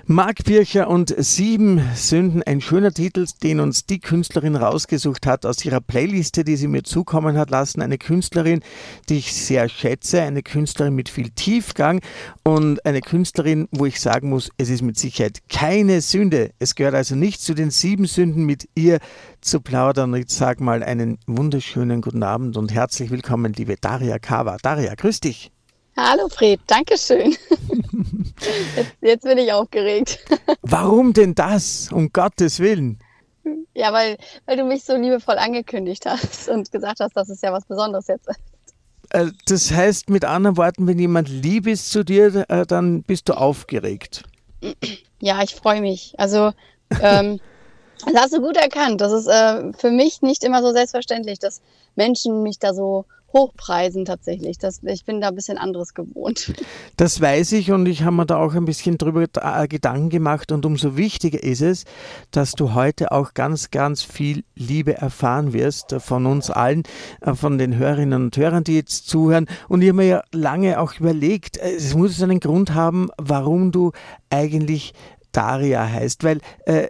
Marc Bircher und 7 Sünden, ein schöner Titel, den uns die Künstlerin rausgesucht hat aus ihrer Playliste, die sie mir zukommen hat lassen. Eine Künstlerin, die ich sehr schätze, eine Künstlerin mit viel Tiefgang und eine Künstlerin, wo ich sagen muss, es ist mit Sicherheit keine Sünde. Es gehört also nicht zu den 7 Sünden, mit ihr zu plaudern. Ich sage mal einen wunderschönen guten Abend und herzlich willkommen, liebe Daria Kawa. Daria, grüß dich. Hallo Fred, danke schön. Jetzt bin ich aufgeregt. Warum denn das? Um Gottes Willen. Ja, weil du mich so liebevoll angekündigt hast und gesagt hast, dass es ja was Besonderes jetzt ist. Das heißt mit anderen Worten, wenn jemand lieb ist zu dir, dann bist du aufgeregt. Ja, ich freue mich. Also, das hast du gut erkannt. Das ist für mich nicht immer so selbstverständlich, dass Menschen mich da so hochpreisen tatsächlich. Ich bin da ein bisschen anderes gewohnt. Das weiß ich und ich habe mir da auch ein bisschen drüber Gedanken gemacht und umso wichtiger ist es, dass du heute auch ganz, ganz viel Liebe erfahren wirst von uns allen, von den Hörerinnen und Hörern, die jetzt zuhören. Und ich habe mir ja lange auch überlegt, es muss einen Grund haben, warum du eigentlich Daria heißt, weil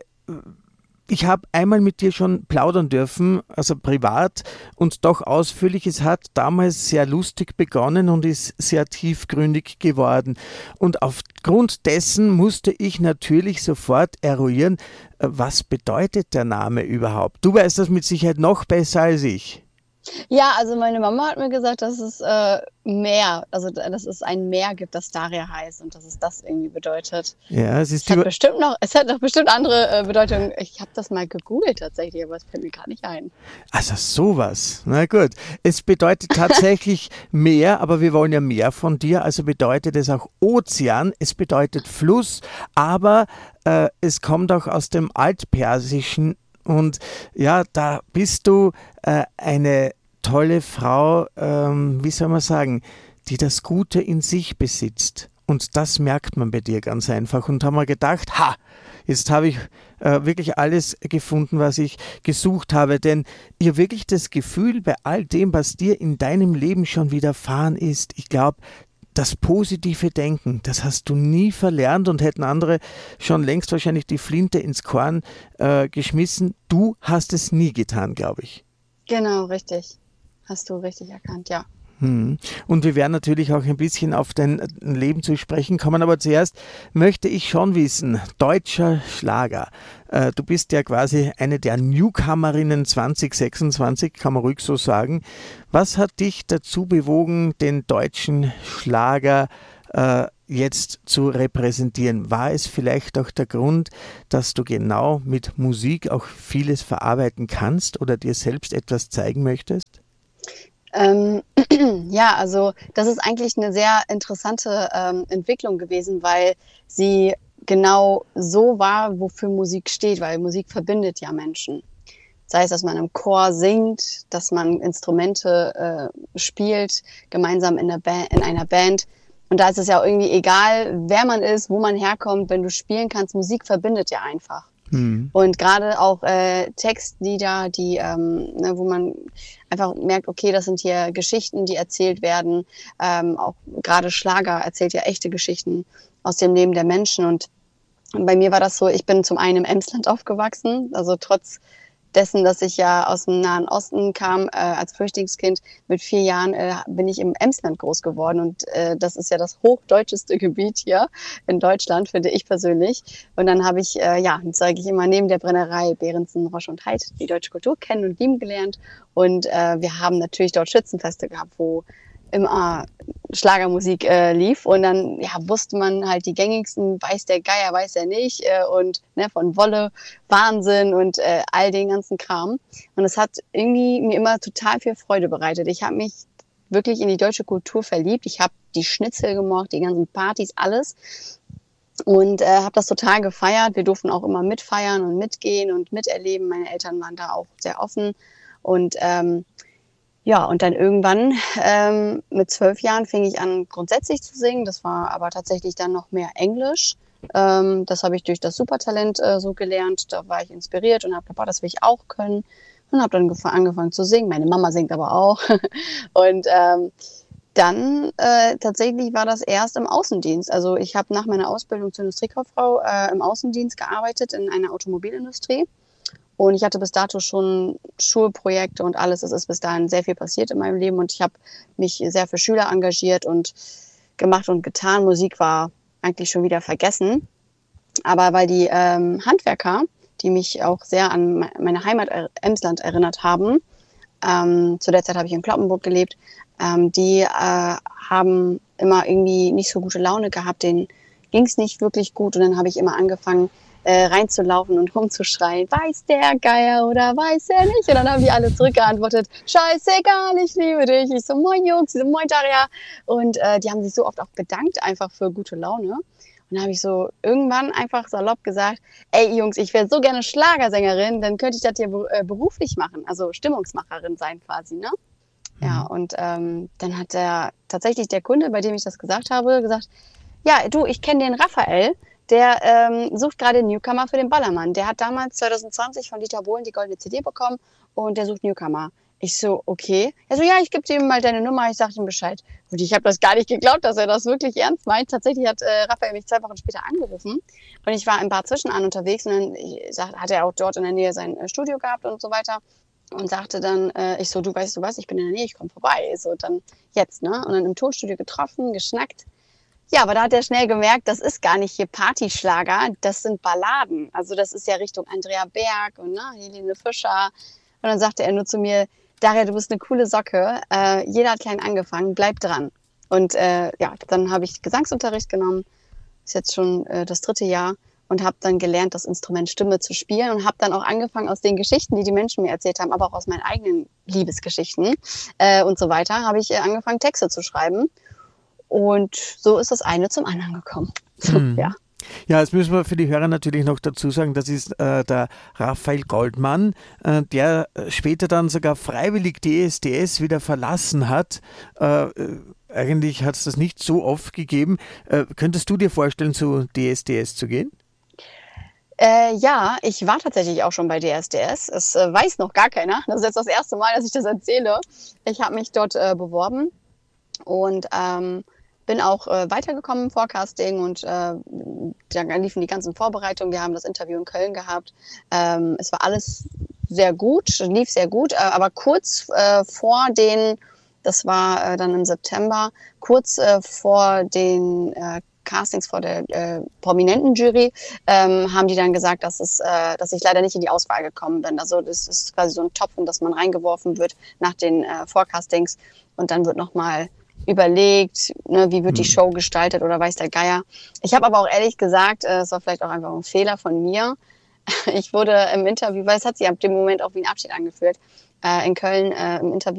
ich habe einmal mit dir schon plaudern dürfen, also privat und doch ausführlich. Es hat damals sehr lustig begonnen und ist sehr tiefgründig geworden. Und aufgrund dessen musste ich natürlich sofort eruieren, was bedeutet der Name überhaupt? Du weißt das mit Sicherheit noch besser als ich. Ja, also meine Mama hat mir gesagt, dass es Meer, also dass es ein Meer gibt, das Daria heißt und dass es das irgendwie bedeutet. Ja, es ist Es hat noch bestimmt andere Bedeutungen. Ich habe das mal gegoogelt tatsächlich, aber es fällt mir gar nicht ein. also sowas. Na gut. Es bedeutet tatsächlich Meer, aber wir wollen ja mehr von dir, also bedeutet es auch Ozean, es bedeutet Fluss, aber es kommt auch aus dem Altpersischen und ja, da bist du eine tolle Frau, wie soll man sagen, die das Gute in sich besitzt. Und das merkt man bei dir ganz einfach. Und haben wir gedacht, jetzt habe ich wirklich alles gefunden, was ich gesucht habe. Denn ich habe wirklich das Gefühl, bei all dem, was dir in deinem Leben schon widerfahren ist, ich glaube, das positive Denken, das hast du nie verlernt und hätten andere schon längst wahrscheinlich die Flinte ins Korn geschmissen. Du hast es nie getan, glaube ich. Genau, richtig. Hast du richtig erkannt, ja. Und wir werden natürlich auch ein bisschen auf dein Leben zu sprechen kommen, aber zuerst möchte ich schon wissen, deutscher Schlager. Du bist ja quasi eine der Newcomerinnen 2026, kann man ruhig so sagen. Was hat dich dazu bewogen, den deutschen Schlager jetzt zu repräsentieren? War es vielleicht auch der Grund, dass du genau mit Musik auch vieles verarbeiten kannst oder dir selbst etwas zeigen möchtest? Ja, also das ist eigentlich eine sehr interessante Entwicklung gewesen, weil sie genau so war, wofür Musik steht, weil Musik verbindet ja Menschen. Sei es, dass man im Chor singt, dass man Instrumente spielt, gemeinsam in einer Band. Und da ist es ja irgendwie egal, wer man ist, wo man herkommt, wenn du spielen kannst. Musik verbindet ja einfach. Und gerade auch Textlieder, wo man einfach merkt, okay, das sind hier Geschichten, die erzählt werden. Auch gerade Schlager erzählt ja echte Geschichten aus dem Leben der Menschen. Und bei mir war das so, ich bin zum einen im Emsland aufgewachsen, also trotz dessen, dass ich ja aus dem Nahen Osten kam, als Flüchtlingskind mit 4 Jahren bin ich im Emsland groß geworden und das ist ja das hochdeutscheste Gebiet hier in Deutschland, finde ich persönlich. Und dann habe ich, sage ich immer, neben der Brennerei Behrensen, Roche und Heid die deutsche Kultur kennen und lieben gelernt und wir haben natürlich dort Schützenfeste gehabt, wo immer Schlagermusik lief und dann wusste man halt die gängigsten, weiß der Geier, weiß er nicht und von Wolle, Wahnsinn und all den ganzen Kram. Und es hat irgendwie mir immer total viel Freude bereitet. Ich habe mich wirklich in die deutsche Kultur verliebt. Ich habe die Schnitzel gemocht, die ganzen Partys, alles und habe das total gefeiert. Wir durften auch immer mitfeiern und mitgehen und miterleben. Meine Eltern waren da auch sehr offen und und dann irgendwann mit 12 Jahren fing ich an, grundsätzlich zu singen. Das war aber tatsächlich dann noch mehr Englisch. Das habe ich durch das Supertalent so gelernt. Da war ich inspiriert und habe gedacht, das will ich auch können. Und habe dann angefangen zu singen. Meine Mama singt aber auch. Und Dann tatsächlich war das erst im Außendienst. Also ich habe nach meiner Ausbildung zur Industriekauffrau im Außendienst gearbeitet in einer Automobilindustrie. Und ich hatte bis dato schon Schulprojekte und alles. Es ist bis dahin sehr viel passiert in meinem Leben und ich habe mich sehr für Schüler engagiert und gemacht und getan. Musik war eigentlich schon wieder vergessen. Aber weil die Handwerker, die mich auch sehr an meine Heimat Emsland erinnert haben, zu der Zeit habe ich in Cloppenburg gelebt, die haben immer irgendwie nicht so gute Laune gehabt, denen ging es nicht wirklich gut und dann habe ich immer angefangen reinzulaufen und rumzuschreien, weiß der Geier oder weiß er nicht? Und dann haben die alle zurückgeantwortet, scheißegal, ich liebe dich. Ich so, moin Jungs, ich so, moin Daria. Und die haben sich so oft auch bedankt einfach für gute Laune. Und dann habe ich so irgendwann einfach salopp gesagt, ey Jungs, ich wäre so gerne Schlagersängerin, dann könnte ich das hier beruflich machen, also Stimmungsmacherin sein quasi, ne? Ja, und dann hat tatsächlich der Kunde, bei dem ich das gesagt habe, gesagt, ja, du, ich kenne den Raphael, der sucht gerade Newcomer für den Ballermann. Der hat damals 2020 von Dieter Bohlen die goldene CD bekommen und der sucht Newcomer. Ich so, okay. Er so, ja, ich gebe dir mal deine Nummer, ich sag ihm Bescheid. Und ich habe das gar nicht geglaubt, dass er das wirklich ernst meint. Tatsächlich hat Raphael mich 2 Wochen später angerufen und ich war in Bad Zwischenahn unterwegs und dann hat er auch dort in der Nähe sein Studio gehabt und so weiter. Und sagte dann, ich so, du weißt du was, ich bin in der Nähe, ich komme vorbei. So, dann jetzt, ne? Und dann im Tonstudio getroffen, geschnackt. Ja, aber da hat er schnell gemerkt, das ist gar nicht hier Partyschlager, das sind Balladen. Also das ist ja Richtung Andrea Berg und ne, Helene Fischer. Und dann sagte er nur zu mir, Daria, du bist eine coole Socke. Jeder hat klein angefangen, bleib dran. Und ja, dann habe ich Gesangsunterricht genommen, ist jetzt schon das 3. Jahr. Und habe dann gelernt, das Instrument Stimme zu spielen und habe dann auch angefangen aus den Geschichten, die die Menschen mir erzählt haben, aber auch aus meinen eigenen Liebesgeschichten und so weiter, habe ich angefangen, Texte zu schreiben. Und so ist das eine zum anderen gekommen. Ja. Ja, jetzt müssen wir für die Hörer natürlich noch dazu sagen, das ist der Raphael Goldmann, der später dann sogar freiwillig DSDS wieder verlassen hat. Eigentlich hat es das nicht so oft gegeben. Könntest du dir vorstellen, zu DSDS zu gehen? Ja, ich war tatsächlich auch schon bei DSDS. Es weiß noch gar keiner. Das ist jetzt das erste Mal, dass ich das erzähle. Ich habe mich dort beworben und bin auch weitergekommen im Forecasting und da liefen die ganzen Vorbereitungen. Wir haben das Interview in Köln gehabt. Es war alles sehr gut, lief sehr gut, aber kurz vor das war dann im September, kurz vor den Castings vor der prominenten Jury haben die dann gesagt, dass ich leider nicht in die Auswahl gekommen bin. Also das ist quasi so ein Topf, in das man reingeworfen wird nach den Forecastings und dann wird nochmal überlegt, ne, wie wird die Show gestaltet oder weiß der Geier. Ich habe aber auch ehrlich gesagt, es war vielleicht auch einfach ein Fehler von mir. Ich wurde im Interview, weil es hat sich ab dem Moment auch wie ein Abschied angefühlt, in Köln im Interview